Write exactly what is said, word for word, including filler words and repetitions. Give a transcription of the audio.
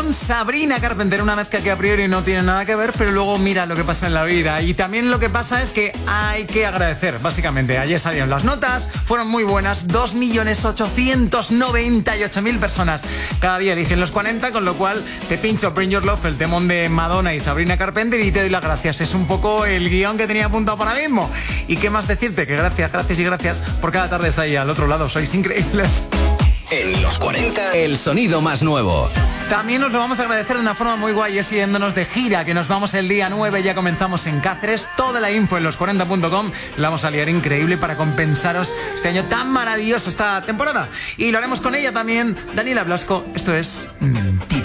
con Sabrina Carpenter, una mezcla que a priori no tiene nada que ver, pero luego mira lo que pasa en la vida. Y también lo que pasa es que hay que agradecer, básicamente. Ayer salieron las notas, fueron muy buenas, dos millones ochocientos noventa y ocho mil personas cada día eligen los cuarenta, con lo cual te pincho Bring Your Love, el temón de Madonna y Sabrina Carpenter, y te doy las gracias. Es un poco el guión que tenía apuntado para mismo. ¿Y qué más decirte? Que gracias, gracias y gracias por cada tarde estar ahí al otro lado. Sois increíbles. En los cuarenta, el sonido más nuevo. También nos lo vamos a agradecer de una forma muy guay, es yéndonos de gira, que nos vamos el día nueve, ya comenzamos en Cáceres. Toda la info en los cuarenta punto com, la vamos a liar increíble para compensaros este año tan maravilloso, esta temporada. Y lo haremos con ella también, Daniela Blasco. Esto es Mentira.